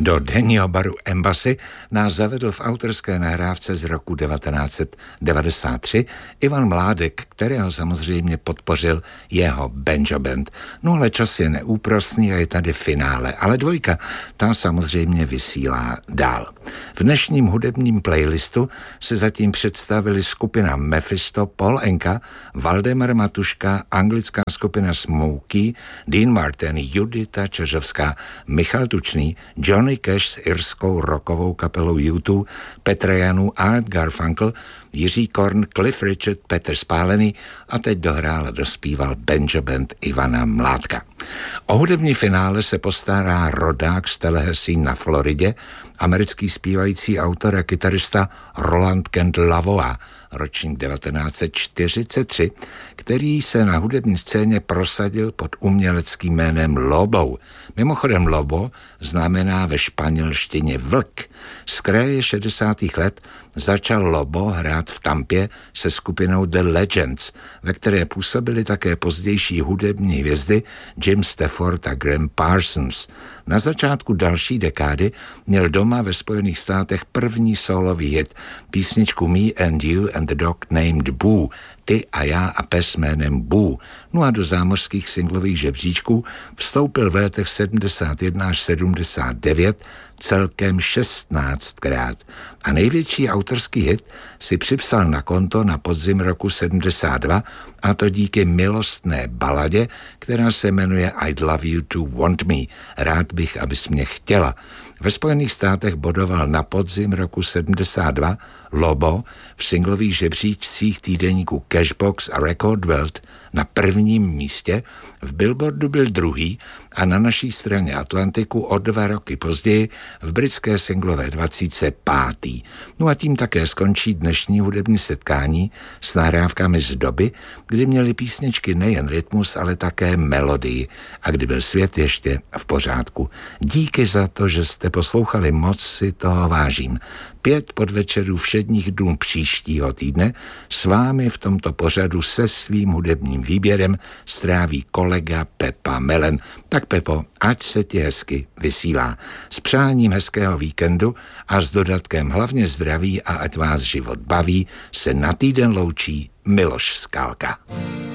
Do denního baru Embassy nás zavedl v autorské nahrávce z roku 1993 Ivan Mládek, kterého samozřejmě podpořil jeho Banjo Band. No ale čas je neúprosný a je tady finále, ale dvojka, ta samozřejmě vysílá dál. V dnešním hudebním playlistu se zatím představili skupina Mephisto, Paul Enka, Valdemar Matuška, anglická skupina Smokey, Dean Martin, Judita Čeřovská, Michal Tučný, Johnny Cash s irskou rockovou kapelou U2, Petr Janů, Art Garfunkel, Jiří Korn, Cliff Richard, Petr Spálený a teď dohrál a dospíval Banjo Band Ivana Mládka. O hudební finále se postará rodák z Tallahassee na Floridě, americký zpívající autor a kytarista Roland Kent Lavoie, ročník 1943, který se na hudební scéně prosadil pod uměleckým jménem Lobo. Mimochodem Lobo znamená ve španělštině vlk. Z kraje 60. let začal Lobo hrát v Tampě se skupinou The Legends, ve které působili také pozdější hudební hvězdy Jim Stafford a Graham Parsons. Na začátku další dekády měl doma ve Spojených státech první sólový hit, písničku Me and You and the Dog Named Boo, Ty a já a pes jménem Boo. No a do zámořských singlových žebříčků vstoupil v letech 71 až 79 celkem 16krát. A největší autorský hit si připsal na konto na podzim roku 72, a to díky milostné baladě, která se jmenuje I'd Love You to Want Me. Rád bych, abys mě chtěla. Ve Spojených státech bodoval na podzim roku 72 Lobo v singlových žebříčcích týdeníku Cashbox a Record World na prvním místě, v Billboardu byl druhý a na naší straně Atlantiku o 2 roky později v britské singlové 25. No a tím také skončí dnešní hudební setkání s nahrávkami z doby, kdy měly písničky nejen rytmus, ale také melodii a kdy byl svět ještě v pořádku. Díky za to, že jste poslouchali, moc si toho vážím. 5 podvečerů všedních dnů příštího týdne s vámi v tomto pořadu se svým hudebním výběrem stráví kolega Pepa Melen. Tak Pepo, ať se ti hezky vysílá. S přáním hezkého víkendu a s dodatkem hlavně zdraví a ať vás život baví, se na týden loučí Miloš Skálka.